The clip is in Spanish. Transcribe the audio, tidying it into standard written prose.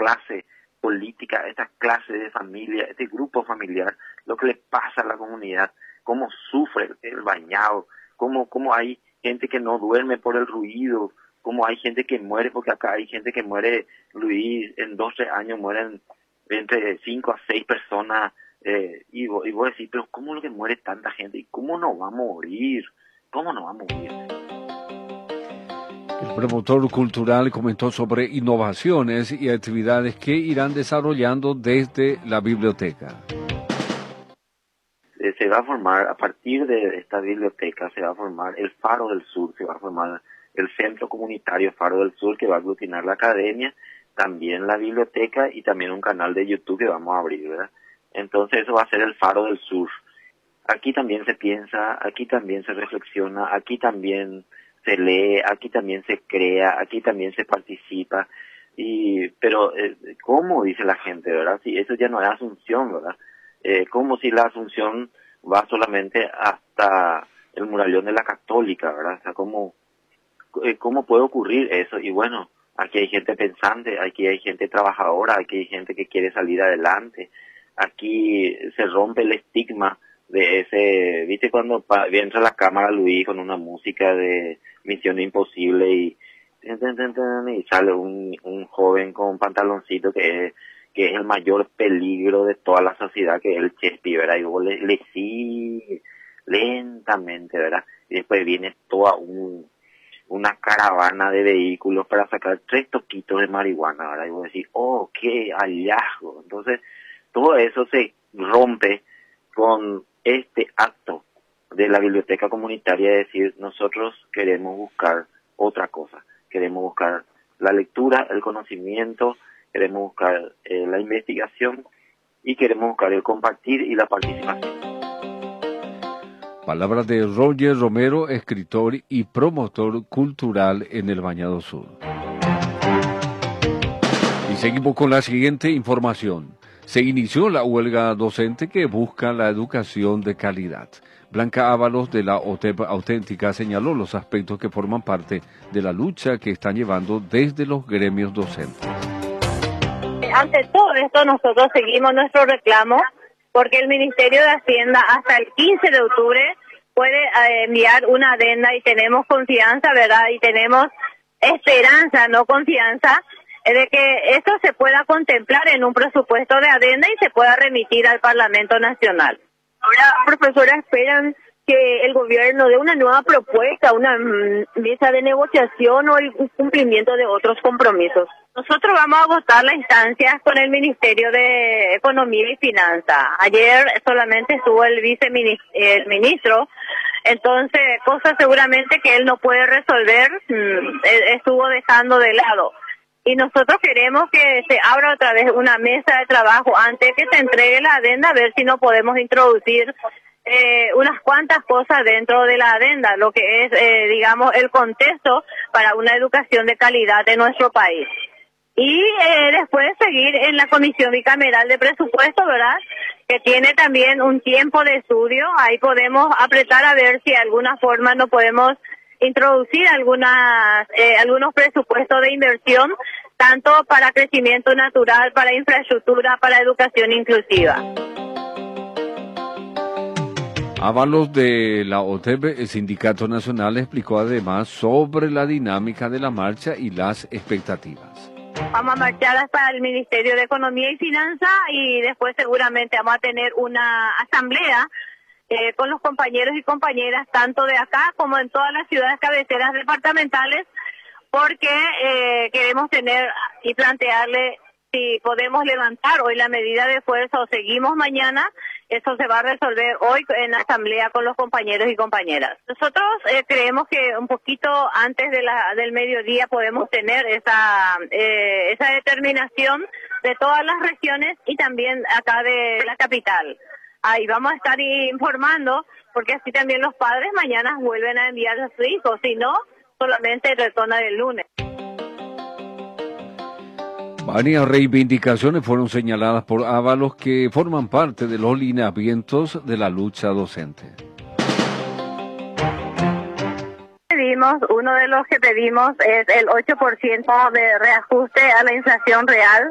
clase política, a esta clase de familia, este grupo familiar, lo que le pasa a la comunidad, cómo sufre el bañado, cómo hay gente que no duerme por el ruido, cómo hay gente que muere, porque acá hay gente que muere, Luis, en 12 años mueren entre 5 a 6 personas, y vos decís, pero ¿cómo lo que muere tanta gente? ¿Y cómo no va a morir? ¿Cómo no va a morir? El promotor cultural comentó sobre innovaciones y actividades que irán desarrollando desde la biblioteca. Se va a formar, a partir de esta biblioteca, se va a formar el Faro del Sur, se va a formar el Centro Comunitario Faro del Sur, que va a aglutinar la academia, también la biblioteca y también un canal de YouTube que vamos a abrir, ¿verdad? Entonces eso va a ser el Faro del Sur. Aquí también se piensa, aquí también se reflexiona, aquí también se lee, aquí también se crea, aquí también se participa. Pero ¿cómo? Dice la gente, ¿verdad? Si eso ya no es Asunción, ¿verdad? Como si la Asunción va solamente hasta el murallón de la Católica, ¿verdad? O sea, ¿cómo puede ocurrir eso? Y bueno, aquí hay gente pensante, aquí hay gente trabajadora, aquí hay gente que quiere salir adelante. Aquí se rompe el estigma de ese, ¿viste? Cuando entra a la cámara Luis con una música de Misión Imposible y sale un joven con un pantaloncito que es el mayor peligro de toda la sociedad, que es el Chespi, ¿verdad? Y vos le sigue lentamente, ¿verdad? Y después viene toda una caravana de vehículos para sacar 3 toquitos de marihuana, ¿verdad? Y vos decís, oh, qué hallazgo. Entonces, todo eso se rompe con este acto de la biblioteca comunitaria de decir, nosotros queremos buscar otra cosa, queremos buscar la lectura, el conocimiento, queremos buscar la investigación y queremos buscar el compartir y la participación. Palabras de Roger Romero, escritor y promotor cultural en el Bañado Sur. Y seguimos con la siguiente información. Se inició la huelga docente que busca la educación de calidad. Blanca Ábalos de la OTEP Auténtica señaló los aspectos que forman parte de la lucha que están llevando desde los gremios docentes. Ante todo esto nosotros seguimos nuestro reclamo porque el Ministerio de Hacienda hasta el 15 de octubre puede enviar una adenda y tenemos confianza, ¿verdad? Y tenemos esperanza, no confianza, de que esto se pueda contemplar en un presupuesto de adenda y se pueda remitir al Parlamento Nacional. Ahora, profesora, esperan que el gobierno dé una nueva propuesta, una mesa de negociación o el cumplimiento de otros compromisos. Nosotros vamos a agotar las instancias con el Ministerio de Economía y Finanzas. Ayer solamente estuvo el ministro, entonces cosas seguramente que él no puede resolver, estuvo dejando de lado. Y nosotros queremos que se abra otra vez una mesa de trabajo antes que se entregue la adenda, a ver si no podemos introducir unas cuantas cosas dentro de la adenda, lo que es, digamos, el contexto para una educación de calidad en nuestro país. Y después seguir en la Comisión Bicameral de Presupuesto, ¿verdad?, que tiene también un tiempo de estudio. Ahí podemos apretar a ver si de alguna forma no podemos introducir algunos presupuestos de inversión, tanto para crecimiento natural, para infraestructura, para educación inclusiva. Ábalos de la OTEP, el Sindicato Nacional, explicó además sobre la dinámica de la marcha y las expectativas. Vamos a marchar hasta el Ministerio de Economía y Finanzas y después seguramente vamos a tener una asamblea con los compañeros y compañeras tanto de acá como en todas las ciudades cabeceras departamentales, porque queremos tener y plantearle si podemos levantar hoy la medida de fuerza o seguimos mañana. Eso se va a resolver hoy en la asamblea con los compañeros y compañeras. Nosotros creemos que un poquito antes del mediodía podemos tener esa determinación de todas las regiones y también acá de la capital. Ahí vamos a estar informando, porque así también los padres mañana vuelven a enviar a sus hijos, si no, solamente retorna el lunes. Varias reivindicaciones fueron señaladas por Ábalos que forman parte de los lineamientos de la lucha docente. Uno de los que pedimos es el 8% de reajuste a la inflación real.